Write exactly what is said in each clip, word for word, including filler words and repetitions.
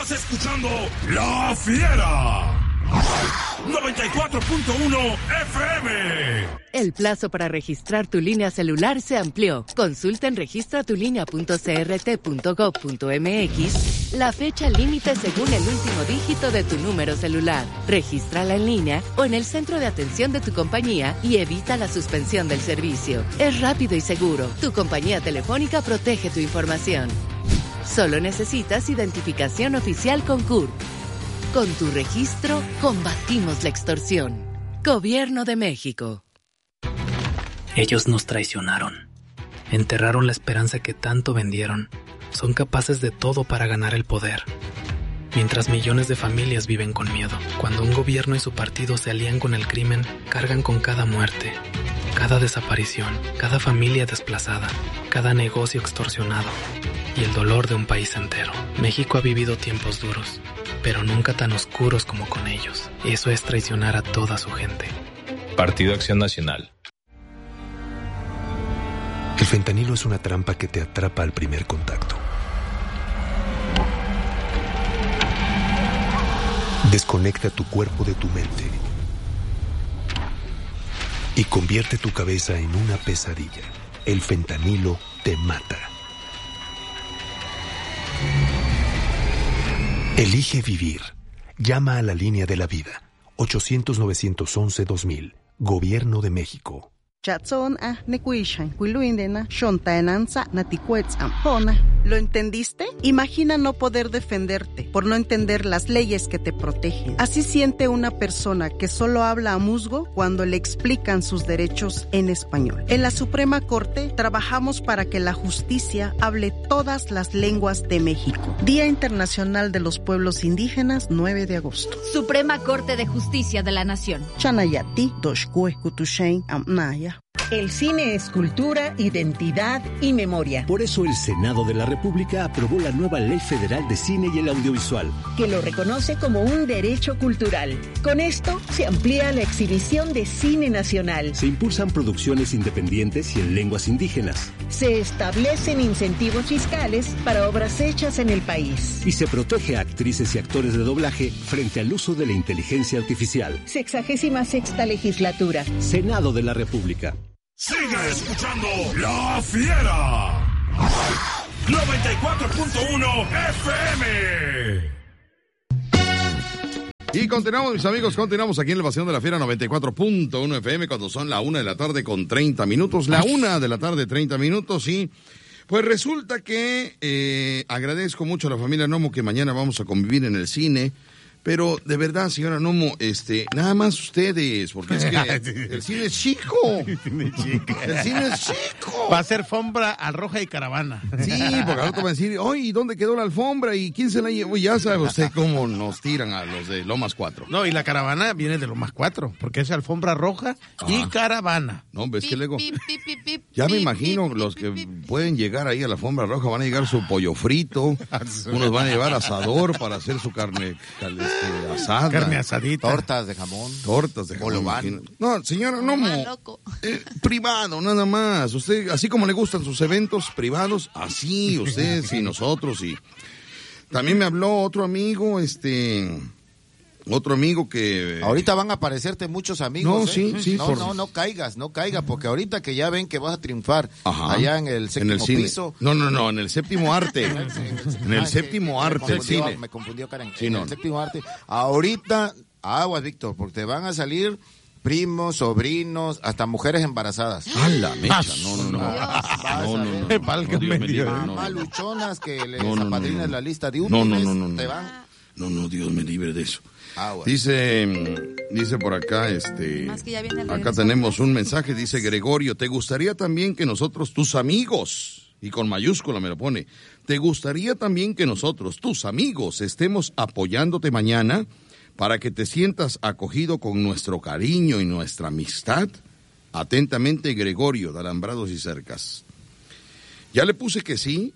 Estás escuchando La Fiera. noventa y cuatro punto uno F M. El plazo para registrar tu línea celular se amplió. Consulta en registra tu línea punto c r t punto gov punto m x la fecha límite según el último dígito de tu número celular. Regístrala en línea o en el centro de atención de tu compañía y evita la suspensión del servicio. Es rápido y seguro. Tu compañía telefónica protege tu información. Solo necesitas identificación oficial con C U R. Con tu registro, combatimos la extorsión. Gobierno de México. Ellos nos traicionaron. Enterraron la esperanza que tanto vendieron. Son capaces de todo para ganar el poder. Mientras millones de familias viven con miedo. Cuando un gobierno y su partido se alían con el crimen, cargan con cada muerte, cada desaparición, cada familia desplazada, cada negocio extorsionado y el dolor de un país entero. México ha vivido tiempos duros, pero nunca tan oscuros como con ellos. Eso es traicionar a toda su gente. Partido Acción Nacional. El fentanilo es una trampa que te atrapa al primer contacto. Desconecta tu cuerpo de tu mente y convierte tu cabeza en una pesadilla. El fentanilo te mata. Elige vivir. Llama a la línea de la vida. ochocientos, novecientos once, dos mil. Gobierno de México. ¿Lo entendiste? Imagina no poder defenderte por no entender las leyes que te protegen. Así siente una persona que solo habla a musgo cuando le explican sus derechos en español. En la Suprema Corte trabajamos para que la justicia hable todas las lenguas de México. Día Internacional de los Pueblos Indígenas, nueve de agosto. Suprema Corte de Justicia de la Nación. Chanayati, Doshkue, Kutushain, Amnaya. El cine es cultura, identidad y memoria. Por eso el Senado de la República aprobó la nueva Ley Federal de Cine y el Audiovisual, que lo reconoce como un derecho cultural. Con esto se amplía la exhibición de cine nacional. Se impulsan producciones independientes y en lenguas indígenas. Se establecen incentivos fiscales para obras hechas en el país. Y se protege a actrices y actores de doblaje frente al uso de la inteligencia artificial. Sexagésima sexta legislatura. Senado de la República. Sigue escuchando La Fiera. noventa y cuatro punto uno F M. Y continuamos, mis amigos, continuamos aquí en el Pasión de la Fiera noventa y cuatro punto uno F M cuando son la una de la tarde con treinta minutos. La una de la tarde, treinta minutos, y pues resulta que eh, agradezco mucho a la familia Nomo que mañana vamos a convivir en el cine. Pero, de verdad, señora Nomo, este, nada más ustedes, porque es que el cine es chico. El cine es chico. Va a ser alfombra a roja y caravana. Sí, porque al otro va a decir, oye, ¿dónde quedó la alfombra? ¿Y quién se la llevó? Ya sabe usted cómo nos tiran a los de Lomas cuatro. No, y la caravana viene de Lomas cuatro, porque es alfombra roja y ah. caravana. No, ves que luego... Ya me imagino los que pueden llegar ahí a la alfombra roja, van a llegar su pollo frito, unos van a llevar asador para hacer su carne... Este, asada, carne asadita, tortas de jamón, tortas de jamón. No, señora, no, eh, privado, nada más. Usted, así como le gustan sus eventos privados, así usted, y nosotros. Y también me habló otro amigo, este, otro amigo que... Ahorita van a aparecerte muchos amigos. No, ¿eh? sí, sí. No, por... no, no caigas, no caigas, porque ahorita que ya ven que vas a triunfar Ajá. allá en el séptimo en el cine. piso. No, no, no, en el séptimo arte. en el, en el séptimo arte, el cine. Me confundió, Karen. Sí, en no. el séptimo arte. Ahorita, aguas, Víctor, porque te van a salir primos, sobrinos, hasta mujeres embarazadas. ¡A la mecha! No, no, no. No, no, no. Mamá luchonas que les apadrinan la lista de un no, mes. No, no, no. Te van... No, no, Dios me libre de eso. Ah, bueno. Dice, dice por acá, este, acá tenemos un mensaje, dice Gregorio, ¿te gustaría también que nosotros, tus amigos, y con mayúscula me lo pone, ¿te gustaría también que nosotros, tus amigos, estemos apoyándote mañana para que te sientas acogido con nuestro cariño y nuestra amistad? Atentamente, Gregorio, de Alambrados y Cercas. Ya le puse que sí,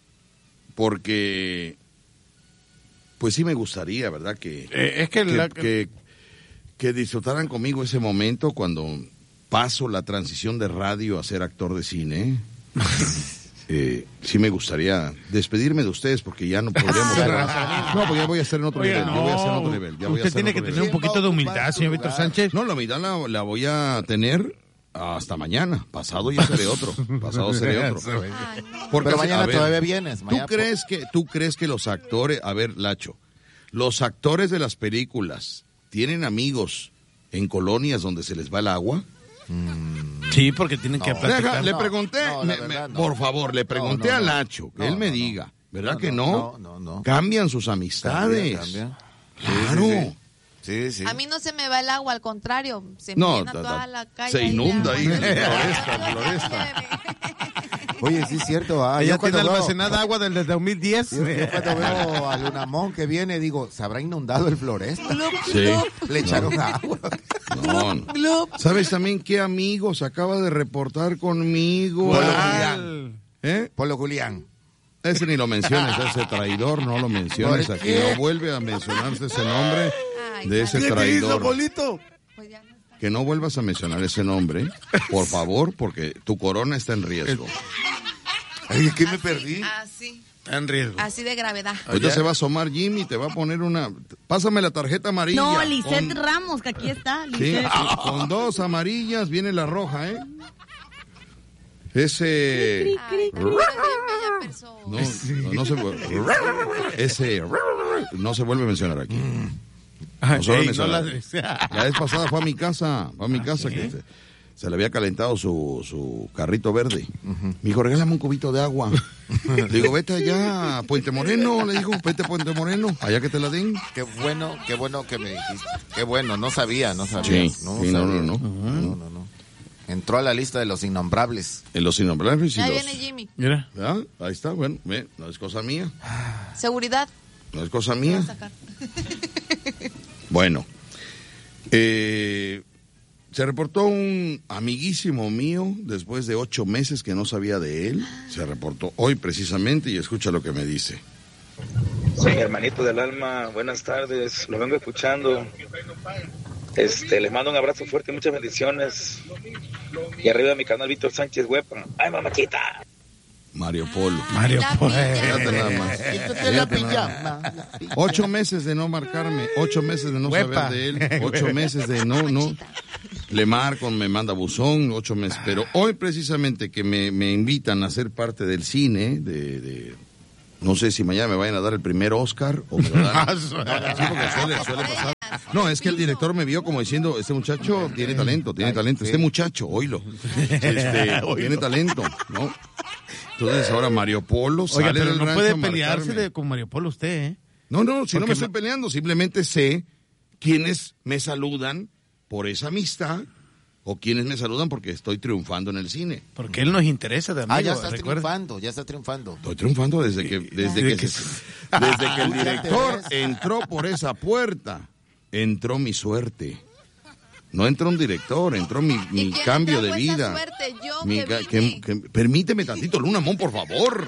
porque... Pues sí me gustaría, ¿verdad? Que, eh, es que, que, la... que, que disfrutaran conmigo ese momento cuando paso la transición de radio a ser actor de cine. eh, sí me gustaría despedirme de ustedes porque ya no podríamos... no, porque ya voy a estar en otro Oiga, nivel. no. Ya voy a estar en otro nivel. Ya voy a Usted estar tiene en que otro tener nivel. un poquito de humildad, señor Víctor Sánchez. No, la humildad la, la voy a tener hasta mañana. Pasado ya seré otro. Pasado seré otro. Porque, Pero mañana a ver, todavía vienes. Mañana ¿tú crees que tú crees que los actores, a ver, Lacho, los actores de las películas tienen amigos en colonias donde se les va el agua? Sí, porque tienen que No. platicar. Deja, le No, pregunté, no, me- la me- verdad, no. por favor, le pregunté No, no, a no. Lacho que No, él me no, diga, ¿verdad No, que no, no? no, no, no. Cambian sus amistades. Cambia, cambia. Claro. Sí, sí, sí. Sí, A mí no se me va el agua, al contrario, se No, llena ta- toda ta- la calle. se ahí de inunda agua. ahí, floresta, floresta. Oye, sí es cierto. Ah, Ella yo cuando tiene veo- almacenada agua desde dos mil diez. Yo, yo cuando veo a Lunamón que viene, digo, ¿se habrá inundado el Floresta? Sí. Le echaron agua. No, no. ¿Sabes también qué amigo se acaba de reportar conmigo? Polo Julián. ¿Eh? Polo Julián. Ese ni lo menciones, ese traidor, no lo menciones ¿Por aquí. qué? No vuelve a mencionarse ese nombre Ay, de ese ¿Qué te hizo, traidor. Polito? Que no vuelvas a mencionar ese nombre, por favor, porque tu corona está en riesgo. Ay, ¿qué me perdí? Así, Está en riesgo. así de gravedad. Ahorita se va a asomar Jimmy y te va a poner una... Pásame la tarjeta amarilla. No, Lisette Con- Ramos, que aquí está. Sí, Lisette. con dos amarillas viene la roja, ¿eh? Ese... Ay, también es bien bella persona. No, no, no se vuelve... Ese... No se vuelve a mencionar aquí. No se vuelve a Ey, mencionar. no la- La vez pasada fue a mi casa, fue a mi casa que se, se le había calentado su, su carrito verde. Me dijo, regálame un cubito de agua. Le digo, vete allá a Puente Moreno, le dijo, vete a Puente Moreno, allá que te la den. Qué bueno, qué bueno que me dijiste. Qué bueno, no sabía, no sabía. Sí, no, sí, no, sabía. no, no. no, no, no. Entró a la lista de los innombrables. En los innombrables y Ya los... viene Jimmy. Mira. ¿Ah? Ahí está, bueno, ve, no es cosa mía, Seguridad. no es cosa Te va mía. a sacar. Bueno, eh, se reportó un amiguísimo mío después de ocho meses que no sabía de él. Se reportó hoy precisamente y escucha lo que me dice. Soy mi hermanito del alma, buenas tardes, lo vengo escuchando. Este, les mando un abrazo fuerte y muchas bendiciones. Y arriba de mi canal Víctor Sánchez Huepa. ¡Ay, mamachita! Mario Polo. Mario La Polo. Fíjate nada más. Quítate la Fíjate nada más. pijama. Ocho meses de no marcarme, ocho meses de no Huepa. saber de él, ocho meses de no, no. Le marco, me manda buzón, ocho meses. Pero hoy precisamente que me, me invitan a ser parte del cine, de, de no sé si mañana me vayan a dar el primer Oscar o me lo dan. Sí, porque suele, suele pasar. No, es que el director me vio como diciendo, este muchacho tiene talento, tiene talento, este muchacho, oílo, este, tiene talento, ¿no? Entonces ahora Mario Polo sale Oiga, pero del no rancho puede a pelearse marcarme. de, con Mario Polo usted, ¿eh? No, no, si no Porque me estoy no- peleando, simplemente sé quiénes me saludan por esa amistad o quiénes me saludan porque estoy triunfando en el cine. Porque él nos interesa de amigo. Ah, ya estás recuerda. triunfando, ya estás triunfando. Estoy triunfando desde que desde que, se- desde que el director entró por esa puerta, entró mi suerte. No entró un director, entró mi, mi quién cambio de trajo esa vida. suerte? Yo, Mi que ca- vine. que- que- permíteme tantito, Luna Mon, por favor.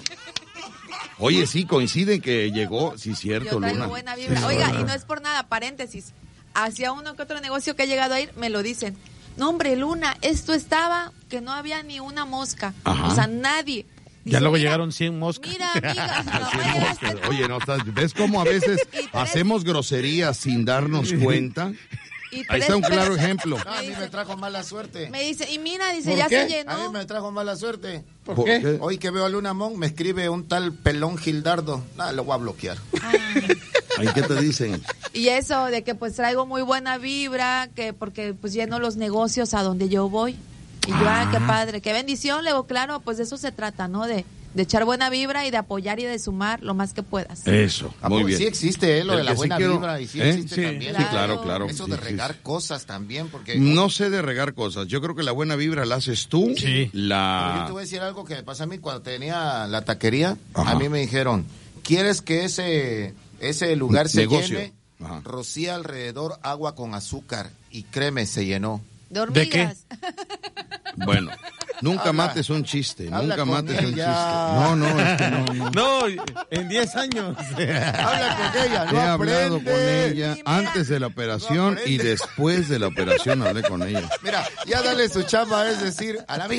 Oye, sí, coincide que llegó, sí, cierto, Yo traigo Luna. buena vibra. Sí, Oiga, verdad. y no es por nada, paréntesis. Hacia uno que otro negocio que ha llegado a ir, me lo dicen. No, hombre, Luna, esto estaba que no había ni una mosca. Ajá. O sea, nadie. Ya Dice, luego mira, llegaron cien moscas. Mira, amiga, no Sí, vaya a moscas. hacer- Oye, no estás, ¿ves cómo a veces Y tres- hacemos groserías sin darnos cuenta? y Ahí tres está un claro personas- ejemplo. No, a mí me trajo mala suerte. Me dice, y mira, dice, ¿Por ya qué? se llenó. A mí me trajo mala suerte. ¿Por ¿Por qué? qué? Hoy que veo a Luna Mon, me escribe un tal Pelón Gildardo. Nada, lo voy a bloquear. ¿Ahí qué te dicen? Y eso de que pues traigo muy buena vibra, que porque pues lleno los negocios a donde yo voy. Y yo, ah, qué padre, qué bendición, le digo, claro, pues de eso se trata, ¿no? De, de echar buena vibra y de apoyar y de sumar lo más que puedas. Eso, ¿A muy poco bien. sí existe, eh, lo El de la que sí buena quiero- vibra? Y sí ¿eh? existe Sí, también. sí, claro, claro. Eso Sí, de sí, regar cosas también, porque... No sé de regar cosas. Yo creo que la buena vibra la haces tú. Sí. Pero yo La... te voy a decir algo que me pasa a mí cuando tenía la taquería. Ajá. A mí me dijeron, ¿quieres que ese, ese lugar se Negocio. llene? Ajá. Rocía alrededor agua con azúcar. Y créeme, se llenó. De hormigas. Bueno, nunca Habla- mates un chiste. habla Nunca con mates un chiste. ella. No, no, es que no, no. No, en diez años. Habla con ella, He no hablado aprende. con ella antes de la operación y después de la operación hablé con ella. Mira, ya dale su chamba, es decir, al amigo.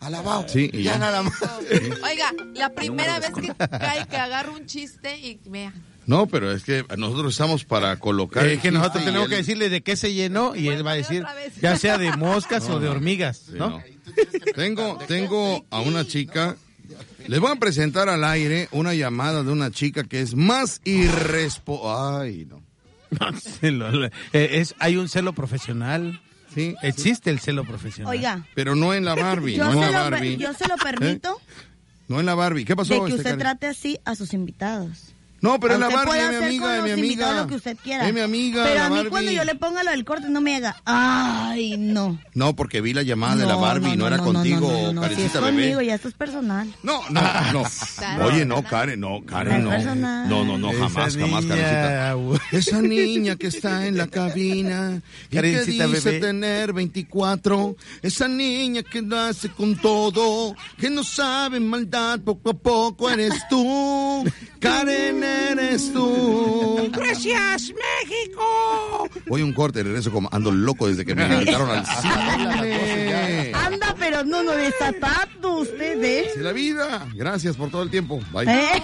Alabao. Sí, y ya, ya. nada más. Oiga, la primera vez que cae que agarro un chiste y vea. No, pero es que nosotros estamos para colocar... Es el que nosotros chiste y tenemos él- que decirle de qué se llenó y él va a decir, ya sea de moscas No, o de no. hormigas, Sí, ¿no? no. Tengo, tengo a una chica... Les voy a presentar al aire una llamada de una chica que es más irrespo... Ay, no. Celo, lo- eh, es, hay un celo profesional. Sí. Existe el celo profesional. Oiga. Pero no en la Barbie, Yo, no en se la lo, Barbie. yo se lo permito No en la Barbie. ¿Qué pasó? de que este, usted Karen? trate así a sus invitados. No, pero es la Usted Barbie, puede es mi hacer amiga, con es mi los invitados amiga. lo que usted quiera. Es mi amiga, Pero la a mí Barbie. cuando yo le ponga lo del corte no me haga, ay, no. No, porque vi la llamada de la Barbie, no, era contigo, no, no, no. Si es Karencita conmigo, bebé. ya esto es personal. No, no, no. Oye, no, Karen, no, Karen, no. personal. No, no, no, Esa jamás, jamás, niña, Karencita. güey. Esa niña que está en la cabina y que Karencita dice bebé. tener veinticuatro. Esa niña que nace con todo, que no sabe maldad, poco a poco eres tú. Karen, eres tú. ¡Gracias, México! Voy a un corte, regreso como ando loco desde que me invitaron al cine. Anda, pero no, no desatando usted, ¿eh? Así es la vida. Gracias por todo el tiempo. Bye. ¿Eh?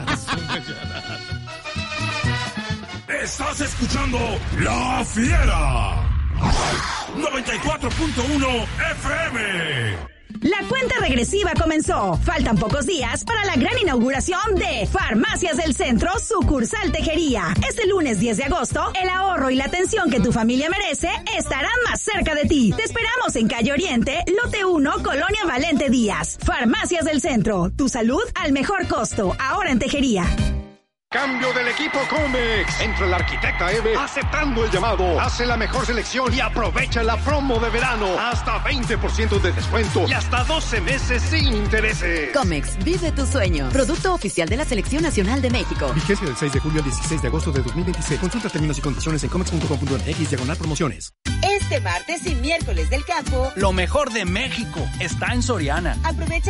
Estás escuchando La Fiera. noventa y cuatro punto uno F M. La cuenta regresiva comenzó. Faltan pocos días para la gran inauguración de Farmacias del Centro, sucursal Tejería. Este lunes diez de agosto, el ahorro y la atención que tu familia merece estarán más cerca de ti. Te esperamos en Calle Oriente, Lote uno, Colonia Valente Díaz. Farmacias del Centro, tu salud al mejor costo, ahora en Tejería. Cambio del equipo Comex. Entra la arquitecta Eve aceptando el llamado. Hace la mejor selección y aprovecha la promo de verano. Hasta veinte por ciento de descuento y hasta doce meses sin intereses. Comex, vive tu sueño. Producto oficial de la Selección Nacional de México. Vigencia del seis de julio al dieciséis de agosto de dos mil veintiséis. Consulta términos y condiciones en comex punto com punto m x diagonal promociones. Este martes y miércoles del campo, lo mejor de México está en Soriana. Aprovecha